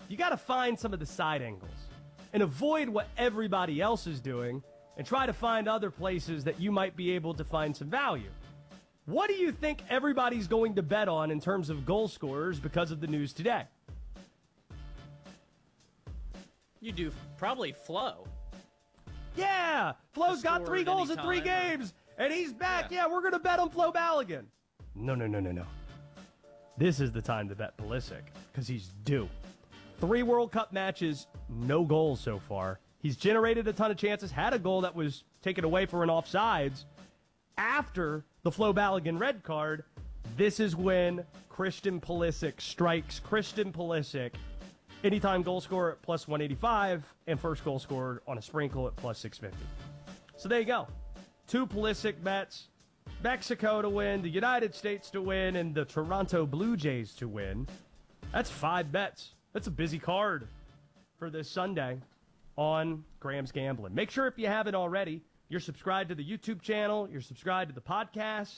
you got to find some of the side angles and avoid what everybody else is doing and try to find other places that you might be able to find some value. What do you think everybody's going to bet on in terms of goal scorers because of the news today? You do probably Flo. Yeah, Flo's got 3 goals in 3 games, and he's back. Yeah, we're going to bet on Flo Balogun. No. This is the time to bet Pulisic because he's due. 3 World Cup matches, no goals so far. He's generated a ton of chances, had a goal that was taken away for an offsides. After the Flo Balogun red card, this is when Christian Pulisic strikes Christian Pulisic. Anytime goal scorer at plus 185 and first goal scorer on a sprinkle at plus 650. So there you go. 2 Pulisic bets. Mexico to win, the United States to win, and the Toronto Blue Jays to win. That's 5 bets. That's a busy card for this Sunday on Graham's Gambling. Make sure if you haven't already, you're subscribed to the YouTube channel, you're subscribed to the podcast.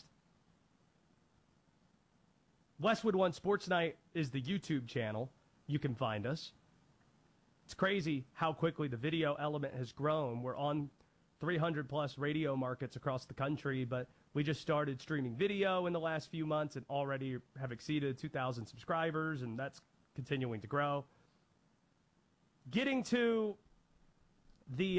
Westwood One Sports Night is the YouTube channel. You can find us. It's crazy how quickly the video element has grown. We're on 300-plus radio markets across the country, but we just started streaming video in the last few months and already have exceeded 2,000 subscribers, and that's continuing to grow. Getting to the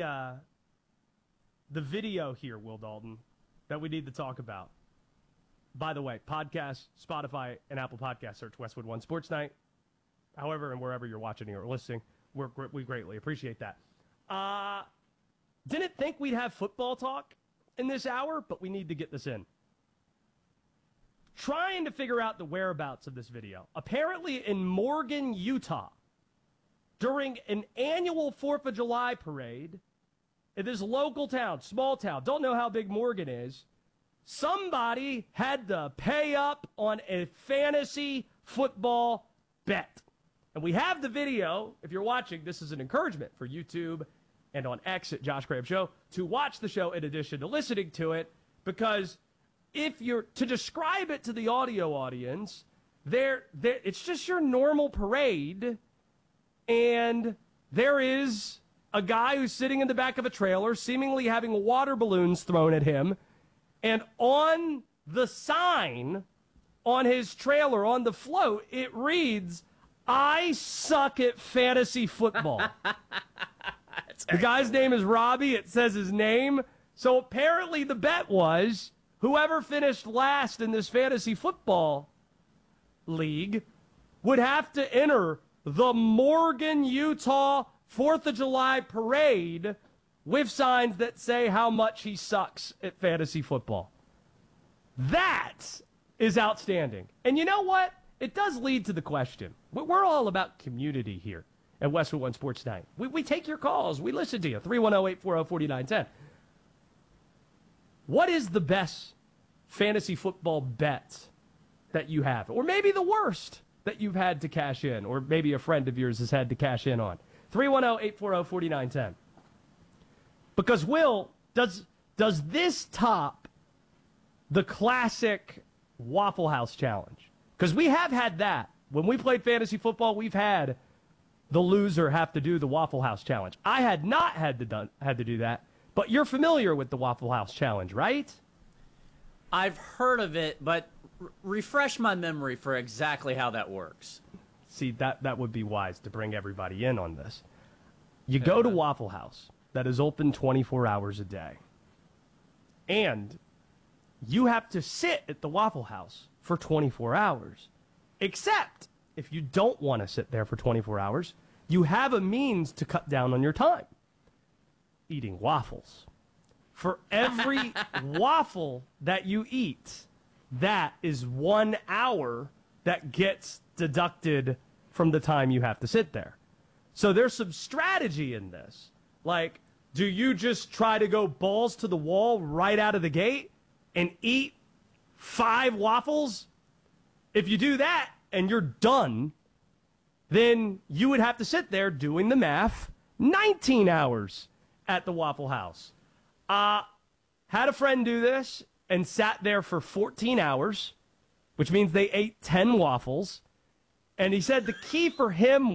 video here, Will Dalton, that we need to talk about. By the way, podcast, Spotify, and Apple Podcasts, search Westwood One Sports Night. However, and wherever you're watching or listening, we greatly appreciate that. Didn't think we'd have football talk in this hour, but we need to get this in. Trying to figure out the whereabouts of this video. Apparently in Morgan, Utah, during an annual 4th of July parade, in this local town, small town, don't know how big Morgan is, somebody had to pay up on a fantasy football bet. And we have the video. If you're watching, this is an encouragement for YouTube and on X at Josh Graham Show to watch the show in addition to listening to it, because if you're to describe it to the audio audience, it's just your normal parade, and there is a guy who's sitting in the back of a trailer, seemingly having water balloons thrown at him, and on the sign on his trailer, on the float, it reads, "I suck at fantasy football." The guy's name is Robbie. It says his name. So apparently the bet was whoever finished last in this fantasy football league would have to enter the Morgan, Utah 4th of July parade with signs that say how much he sucks at fantasy football. That is outstanding. And you know what? It does lead to the question. We're all about community here at Westwood One Sports Night. We take your calls. We listen to you. 310-840-4910. What is the best fantasy football bet that you have? Or maybe the worst that you've had to cash in, or maybe a friend of yours has had to cash in on. 310-840-4910. Because, Will, does this top the classic Waffle House Challenge? Because we have had that. When we played fantasy football, we've had the loser have to do the Waffle House Challenge. I had not had to do that, but you're familiar with the Waffle House Challenge, right? I've heard of it, but refresh my memory for exactly how that works. See, that would be wise to bring everybody in on this. You go to Waffle House that is open 24 hours a day, and you have to sit at the Waffle House for 24 hours. Except if you don't want to sit there for 24 hours, you have a means to cut down on your time. Eating waffles. For every waffle that you eat, that is 1 hour that gets deducted from the time you have to sit there. So there's some strategy in this. Like, do you just try to go balls to the wall right out of the gate and eat 5 waffles? If you do that and you're done, then you would have to sit there doing the math 19 hours at the Waffle House. Had a friend do this and sat there for 14 hours, which means they ate 10 waffles. And he said the key for him